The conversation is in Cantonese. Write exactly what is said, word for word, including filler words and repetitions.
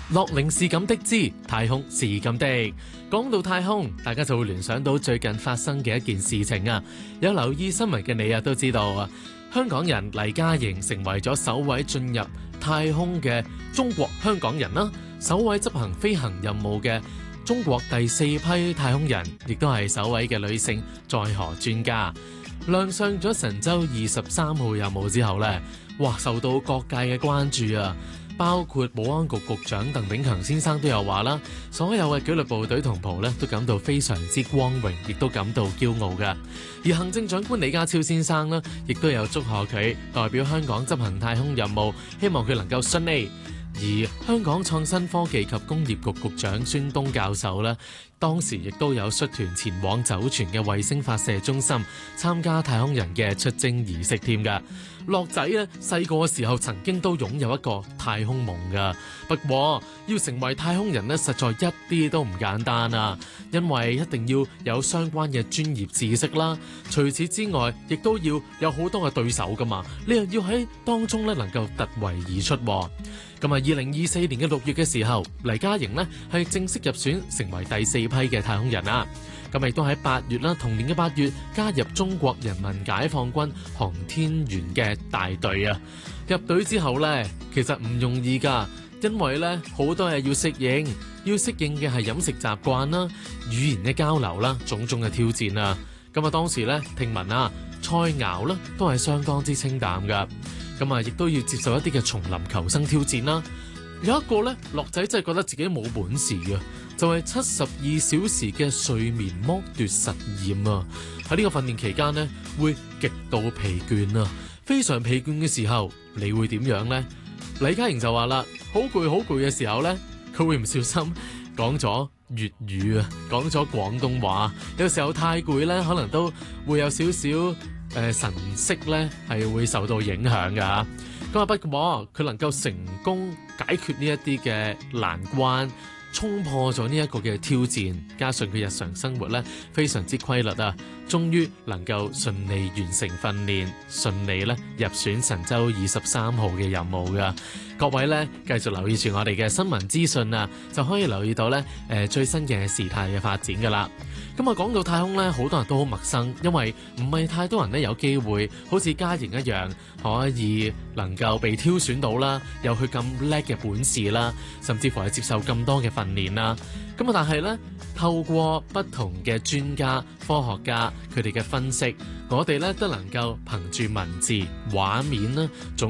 樂齡是咁的之太空是咁的。講到太空，大家就會聯想到最近發生嘅一件事情啊。有留意新聞嘅你啊，都知道啊，香港人黎嘉瑩成為咗首位進入太空嘅中國香港人啦，首位執行飛行任務嘅中國第四批太空人，亦都係首位嘅女性載荷專家。亮相咗神舟二十三號任務之後呢，哇，受到各界嘅關注啊！包括保安局局長鄧炳強先生都有話啦，所有嘅紀律部隊同袍咧都感到非常之光榮，亦都感到驕傲嘅。而行政長官李家超先生呢，亦都有祝賀佢代表香港執行太空任務，希望佢能夠順利。而香港創新科技及工業局局長孫東教授呢，當時亦都有率團前往酒泉嘅衛星發射中心參加太空人嘅出征儀式添㗎。樂仔呢，細個嘅時候曾經都擁有一個太空夢㗎，不過要成為太空人呢，實在一啲都唔簡單啊！因為一定要有相關嘅專業知識啦，除此之外，亦都要有好多嘅對手㗎嘛，你又要喺當中呢能夠突圍而出。咁啊，二零二四年嘅六月嘅時候，黎嘉瑩呢係正式入選成為第四批嘅太空人啊！咁亦都喺八月啦，同年嘅八月加入中國人民解放軍航天員嘅大隊啊！入隊之後呢，其實唔容易㗎，因為呢好多嘢要適應，要適應嘅係飲食習慣啦、語言嘅交流啦、種種嘅挑戰啊！咁啊，當時呢聽聞啊，菜肴呢都係相當之清淡㗎，咁啊，亦都要接受一啲嘅叢林求生挑戰啦。有一個呢，樂仔真係覺得自己冇本事嘅，就係七十二小時嘅睡眠剝奪實驗啊！喺呢個訓練期間呢，會極度疲倦啊，非常疲倦嘅時候，你會點樣呢？黎嘉瑩就話啦，好攰好攰嘅時候呢，佢會唔小心講咗粵語啊，講咗廣東話。有時候太攰呢，可能都會有少少誒神色呢係會受到影響㗎。咁啊，不過佢能夠成功解決呢一啲嘅難關，衝破咗呢一個嘅挑戰，加上佢日常生活咧非常之規律啊，終於能夠順利完成訓練，順利咧入選神舟二十三號嘅任務噶。各位咧繼續留意住我哋嘅新聞資訊啊，就可以留意到咧誒最新嘅事態嘅發展噶啦。咁啊，講到太空咧，好多人都好陌生，因為唔係太多人咧有機會好似嘉瑩一樣可以能夠被挑選到啦，有佢咁叻嘅本事啦，甚至乎係接受咁多嘅訓練啦。咁啊，但係咧透過不同嘅專家、科學家佢哋嘅分析，我哋咧都能夠憑住文字、畫面啦，總